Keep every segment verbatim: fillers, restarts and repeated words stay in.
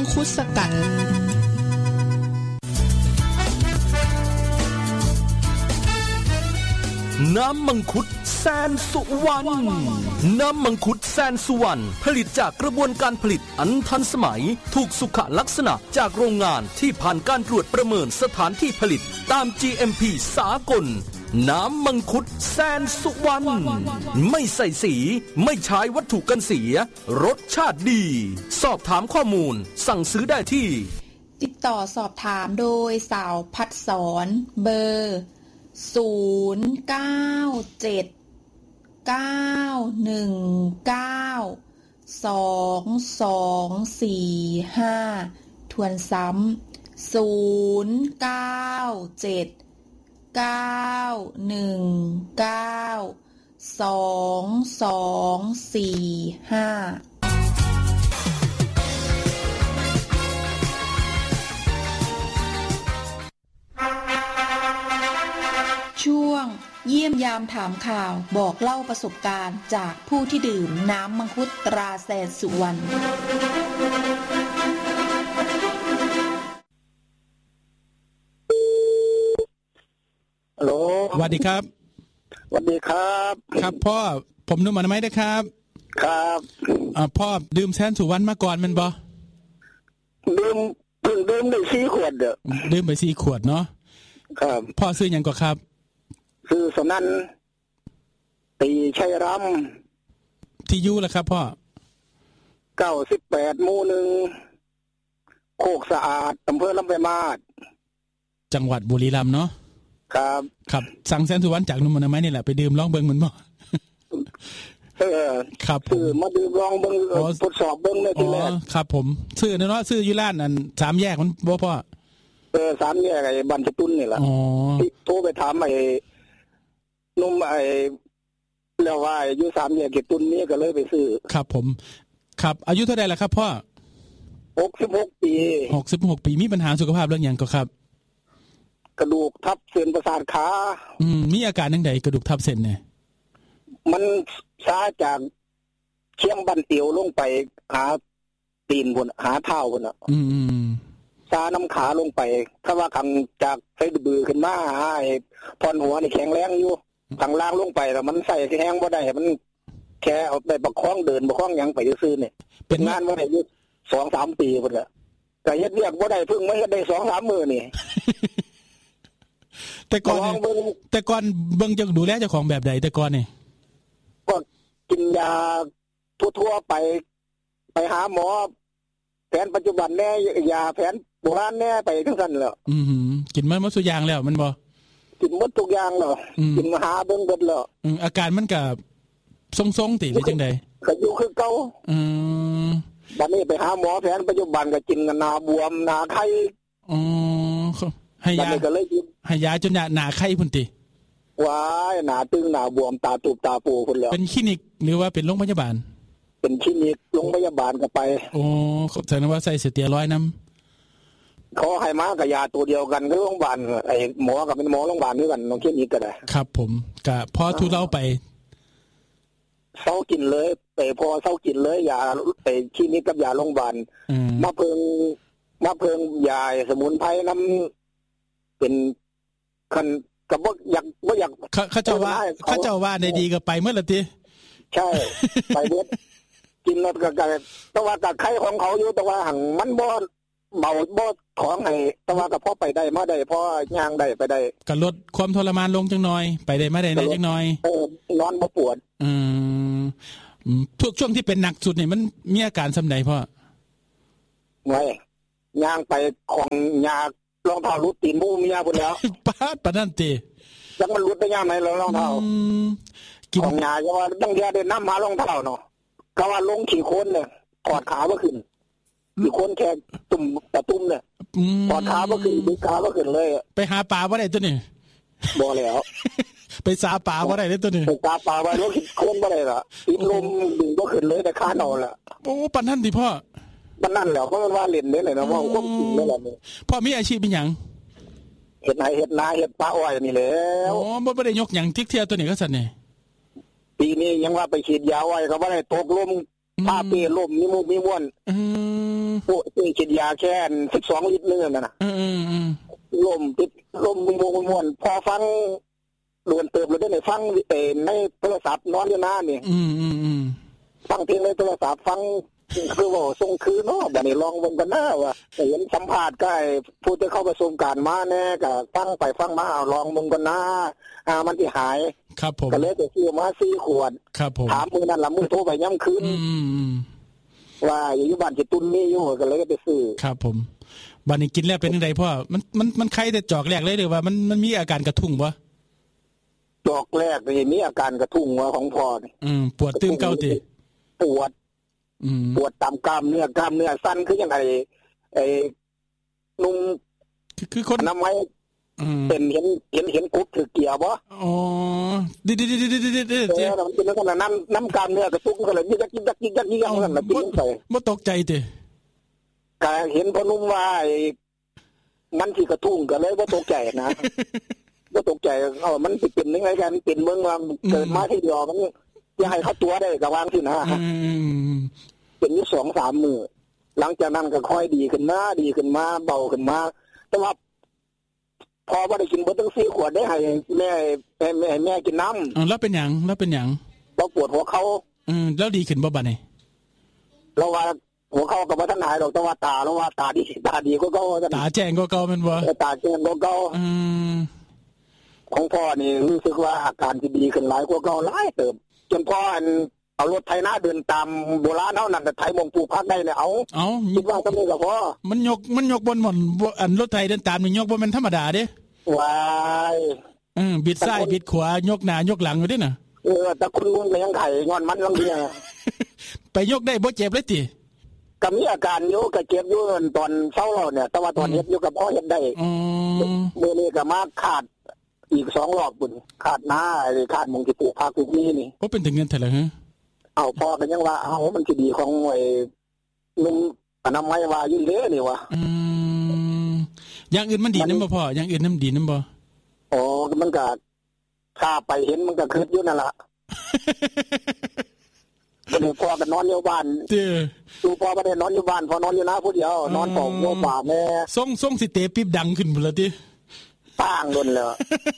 คุสกัดน้ำมังคุดแสนสุวรรณน้ำมังคุดแสนสุวรรณผลิตจากกระบวนการผลิตอันทันสมัยถูกสุขลักษณะจากโรงงานที่ผ่านการตรวจประเมินสถานที่ผลิตตาม จี เอ็ม พี สากลน้ำมังคุดแสนสุวรรณไม่ใส่สีไม่ใช้วัตถุกันเสียรสชาติดีสอบถามข้อมูลสั่งซื้อได้ที่ติดต่อสอบถามโดยสาวพัดสอนเบอร์ศูนย์ เก้า เจ็ด เก้า หนึ่ง เก้า สอง สอง สี่ ห้าทวนซ้ำศูนย์ เก้า เจ็ด เก้า หนึ่ง เก้า สอง สอง สี่ ห้าช่วงเยี่ยมยามถามข่าวบอกเล่าประสบการณ์จากผู้ที่ดื่มน้ำมังคุดตราแสนสุวรรณฮัลโหลสวัสดีครับสวัสดีครับครับพ่อผมนุ่มอนามัยนะครับครับอ่าพ่อดื่มแสนสุวรรณมาก่อนมันบ่ดื่มเพิ่งดื่มได้สี่ขวดเด้อดื่มไปสี่ขวดเนาะครับพ่อซื้อหยังก็ครับซื้อสนั่นตีชัยรำที่อยู่ล่ะครับพ่อเก้าสิบแปดหมู่หนึ่งโคกสะอาดอำเภอลำปางมาศจังหวัดบุรีรัมย์เนาะครับครับสั่งแสนสุวรรณจากนุ่มอนามัยนี่แหละไปดื่มลองเบิ่งมันบ่เออครับซื้อมาดื่มลองเบิ่งทดสอบเบิ่งในทีแรกครับผมซื้อเนาะซื้ออยู่ร้านอันสามแยกมันบ่พ่อเออสามแยกไอ้บ้านสตุ้นนี่แหละอ๋อโทรไปถามไอ้นุ่มไอ้แล้วว่าอยู่สามแยกเกตุนนี้ก็เลยไปซื้อครับผมครับอายุเท่าใดล่ะครับพ่อหกสิบหกปีหกสิบหกปีมีปัญหาสุขภาพเรื่องหยังก็ครับกระดูกทับเส้นประสาทขาอืมมีอาการจังได๋กระดูกทับเส้นเนี่ยมันช้าจากเชียงบันเตียวลงไปหาตีนพุ่นหาเท้าพุ่นน่ะอืมชาน้ำขาลงไปถ้าว่าขังจากไฟบือขึ้นมาไอ้พรหัวนี่แข็งแรงอยู่ข้างล่างลงไปแล้วมันใส่แห้งบ่ได้มันแค่เอาไปประคองเดินประคองหยังไปซื่อๆนี่เป็นงานบ่ได้อยู่ สองถึงสาม ปีพุ่นล่ะก็เฮ็ดเวียกบ่ได้เพิ่งมาเฮ็ดได้ สองถึงสาม มื้อนี่แต่ก่อนแต่ก่อนเบิ่งจังดูแลเจ้าของแบบใดแต่ก่อนนี่ก็กินยาทั่วๆไปไปหาหมอแผนปัจจุบันแน่ยาแผนโบราณแน่ไปทั้งนั้นแหละอือหือกินมันหมดทุกอย่างแล้วมันบ่กินหมดทุกอย่างแล้วกินมาหาเบิ่งเบิดแล้วอืออาการมันก็ทรงๆติหรือจังได๋ก็อยู่คือเก่าอือบัดนี้ไปหาหมอแผนปัจจุบันก็กินกันหน้าบวมหน้าไข้อ๋อให้ยาก็เลยกินให้ยาจนหน้าไข้พุ่นติว้ายหน้าตึงหน้าบวมตาตูบตาปูพุ่นแล้วเป็นคลินิกหรือว่าเป็นโรงพยาบาลเป็นคลินิกโรงพยาบาลก็ไปโอ้แสดงว่าใส่สเตียรอยด์นำเขาให้มากับยาตัวเดียวกันคือโรงพยาบาลไอ้หมอกับเป็นหมอโรงพยาบาลด้วยกันโรงคลินิกก็ได้ครับผมก็พอทุเลาไปเซากินเลยไปพอเซากินเลยยาไอ้คลินิกกับยาโรงพยาบาลมาเพิ่งมาเพิ่งยาสมุนไพรนำเป็นคันก็บ่อยากบ่อยากเขาเจ้าว่าเขาเจ้าว่าได้ดีก็ไปเมื่อละติใช่ไปเบิดกินแล้วก็แต่ว่าก็ไข้ของเขาอยู่แต่ว่าหังมันบ่เบาบ่ของให้แต่ว่าก็พอไปได้มาได้พอย่างได้ไปได้ก็ลดความทรมานลงจังหน่อยไปได้มาได้จังหน่อยเออนอนบ่ปวดอืมทุกช่วงที่เป็นหนักสุดนี่มันมีอาการซำใดพ่อไว้ย่างไปของยารองเท้ารุดตีนหมู่เมียพุ่นแล้วปาดปานนั้นติจังมันรุดได้ยามไหนรองเท้าของยาเพราะว่าตั้งแต่ได้นำมารองเท้าเนาะก็ว่าลงขี่โคนเนี่ยถอดขาบ่ขึ้นขี่โคนแค่ตุ่มตะตุ่มเนี่ยถอดขาบ่ขึ้นดึงขาบ่ขึ้นเลยไปหาปลาบ่ได้ตัวนี้บ่แล้วไปสาปลาบ่ได้เด้ตัวนี้ไปสาปลาบ่ได้ขี่โคนบ่ได้ล่ะติดลมดึงบ่ขึ้นเลยแต่ขาเนาล่ะโอ้ปานนั้นติพ่อปานนั้นแล้วเพราะมันว่าเล่นเด้เลยนะว่าควบคุมได้แล้วนี่พ่อมีอาชีพเป็นหยังเฮ็ดไร่เฮ็ดนาเฮ็ดปลาอ้อยนี่แหละอ๋อบ่บ่ได้ยกหยังทิกเที่ยตัวนี้ก็ซั่นนี่ปีนี้ยังว่าไปฉีดยาไว้ก็บ่ได้ตกลมผ้าเป้ล่มมีมุกมีม้วนอืมโอ้เป้กินยาแค่สิบสองลิตรนึงนั่นน่ะอือๆล่มติดล่มมีมุกมีม้วนพอฟังโดนเติบแล้วได้ฟังเอ่อในโทรศัพท์นอนอยู่นานนี่อืมๆๆฟังเพลงในโทรศัพท์ฟังคือว่าส่งคืนเนาะบัดนี้ลองเบิ่งกันหน้าว่าเห็นสัมภาษณ์ก็ไอ้ผู้ที่เข้าประสบการณ์มาแน่ก็ฟังไปฟังมาเอาลองเบิ่งกันหน้าอ่ามันสิหายครับผมก็เลยไปซื้อมาสี่ขวดครับผมถามมื้อนั้นล่ะมื้อโทรไปย่ำคืนอืมๆว่าอยู่บ้านสิตุนมีอยู่ก็เลยไปซื้อครับผมบัดนี้กินแล้วเป็นจังได๋พ่อมันมันมันไข้แต่จอกแรกเลยหรือว่ามันมันมีอาการกระทุ้งบ่จอกแรกนี่มีอาการกระทุ้งว่าของพ่อนี่อืมปวดตึงเก่าติปวดอืมปวดตามกล้ามเนื้อกล้ามเนื้อสั่นคือจังไอ้ไอ้นุ่มคือคนนำไว้เป็นเห็นเห็นเห็นกุดถือเกียร์บ่อ๋อดิๆๆๆๆเออมันเป็นลักษณะน้ำน้ำกล้ามเนื้อกระตุ้นก็เลยยิกยิกยิกยิกยิกนั่นน่ะปิ้งไปบ่ตกใจติก็เห็นพ่อนุ่มว่ามันสิกระทุ้งก็เลยบ่ตกใจนะบ่ตกใจเออมันสิเป็นจังได๋กันเป็นเมืองว่าเกิดมาทีเดียวมันจะให้เขาตัวได้ก็วางสินะเป็นอยู่ สองสาม มื้อหลังจากนั้นก็ค่อยดีขึ้นมาดีขึ้นมาเบาขึ้นมาแต่ว่าพอบ่ได้กินเบิดทั้งสี่ขวดได้ให้แม่แม่แม่กินน้ำอ๋อแล้วเป็นหยังแล้วเป็นหยังเราปวดหัวเข่าอืมแล้วดีขึ้นบ่บัดนี้เราว่าหัวเข่าก็บ่ทันหายดอกแต่ว่าตาเราว่าตาดีตาดีกว่าเก่าตาแจ้งกว่าเก่าแม่นบ่ตาแจ้งกว่าเก่าอืมของพ่อนี่รู้สึกว่าอาการสิดีขึ้นหลายกว่าเก่าหลายเติบจนพ่ออันเอารถไถนาเดินตามโบราณเฮานั่นน่ะไถมงปลูกผักได้เนี่ยเอาเอาคิดว่าซั่นนี่ก็พอมันยกมันยกบนหม่อนอันรถไถเดินตามนี่ยกบ่แม่นธรรมดาเด้ว้ายเออบิดซ้ายบิดขวายกหน้ายกหลังอยู่เด้น่ะเออแต่คุณลุงก็ยังไข่ย้อนมันลังเดียไปยกได้บ่เจ็บเลยติก็มีอาการอยู่ก็เจ็บอยู่ตอนเช้าแล้วเนี่ยแต่ว่าตอนเฮ็ดอยู่กับพ่อเฮ็ดได้อือมื้อนี้ก็มาขาดอีกสองรอบพุ่นขาดหน้าไอ้ขาดมงที่ปลูกผักปลูกนี่นี่บ่เป็นถึงเงินเท่าไหร่ฮะเอาพ่อก็ยังว่าเอามันสิดีของไอ้นุ่มอนามัยว่าอยู่เด้นี่ว่าอืมอย่างอื่นมันดีนำบ่พ่ออย่างอื่นนำดีนำบ่อ๋อมันก็ถ้าไปเห็นมันก็คิดอยู่นั่นล่ะบ่ได้พ่อก็นอนอยู่บ้านเด้อดูพ่อบ่ได้นอนอยู่บ้านพ่อนอนอยู่นาผู้เดียวนอนเฝ้าโยป่าแม่ส่งส่งสิเตะปิ๊บดังขึ้นพุ่นล่ะติต่างโดนแล้ว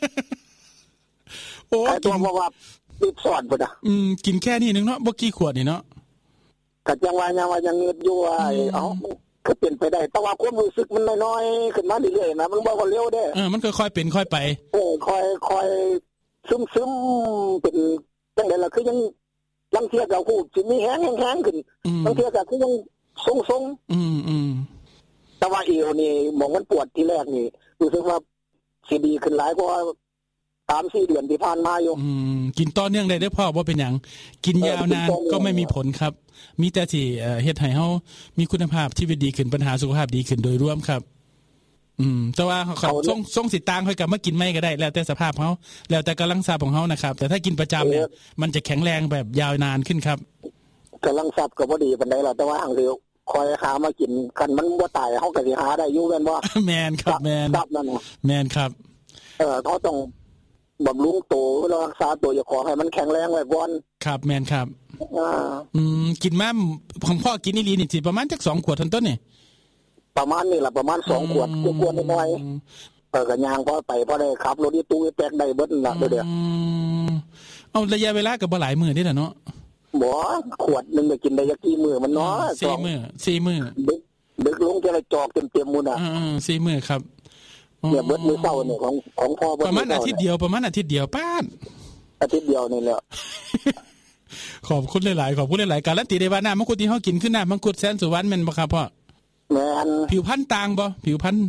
โอ้ไอ้ตัวบ่ว่าปิดสอนพุ่นน่ะอืมกินแค่นี้นึงเนาะบ่กี่ขวดนี่เนาะก็จังว่ายังว่ายังงึดอยู่ว่าเอ้าคือเป็นไปได้แต่ว่าความรู้สึกมันน้อยๆขึ้นมาเรื่อยๆนะมันบ่ว่าเร็วเด้เออมันค่อยๆเป็นค่อยไปเออค่อยๆซึมๆเป็นจังได๋ล่ะคือยังลังเที่ยก็ฮู้สิมีแฮงแฮงขึ้นบางเที่ยก็คือยังทรงๆอืมๆแต่ว่าเอวนี่หมองมันปวดทีแรกนี่รู้สึกว่าสิดีขึ้นหลายกว่า สามสี่ เดือนที่ผ่านมาอยู่อืมกินต่อเนื่องได้เด้อพ่อบ่เป็นหยังกินยาวนานก็ไม่มีผลครับมีแต่ที่เอ่อเฮ็ดให้เฮามีคุณภาพชีวิตดีขึ้นปัญหาสุขภาพดีขึ้นโดยรวมครับอืมแต่ว่าเขาส่งส่งสิต่างค่อยกลับมากินใหม่ก็ได้แล้วแต่สภาพเฮาแล้วแต่กำลังทรัพย์ของเฮานะครับแต่ถ้ากินประจำเนี่ยมันจะแข็งแรงแบบยาวนานขึ้นครับกำลังทรัพย์ก็บ่ดีปานใดล่ะแต่ว่าอังสิคอยหามากินคันมันบ่ตายเฮาก็สิหาได้อยู่แม่นบ่แม่นครับแม่นทรัพย์นั่นน่ะแม่นครับเออเขาต้องบำรุงตัวรักษาตัวเจ้าของให้มันแข็งแรงไว้ก่อนครับแม่นครับอ่าอืมกินมาของพ่อกินอีหลีนี่สิประมาณจักสองขวดเท่านั้นนี่ประมาณนี่ล่ะประมาณสองขวดกว่าๆน้อยๆเออก็ย่างพอไปพอได้ขับรถอีตู้อีแตกได้เบิดน่ะเด้ออืมเอาระยะเวลาก็บ่หลายมื้อนี่ล่ะเนาะบ่ขวดนึงก็กินได้จักกี่มื้อมันน้อยสี่มื้อสี่มื้อดึกดึกลงจะได้จอกเต็มๆหมดน่ะอือๆสี่มื้อครับเนี่ยเบิดมื้อเช้านี่ของของพ่อบ่ประมาณอาทิตย์เดียวประมาณอาทิตย์เดียวป้านอาทิตย์เดียวนี่แหละขอบคุณหลายๆขอบคุณหลายๆการันตีได้ว่าน้ำมังคุดที่เฮากินคือน้ำมังคุดแสนสุวรรณแม่นบ่ครับพ่อแม่นผิวพรรณต่างบ่ผิวพรรณ